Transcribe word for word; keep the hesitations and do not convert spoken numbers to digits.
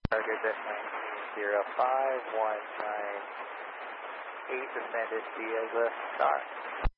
Target at nineteen zero five one nine eight, descended via the star.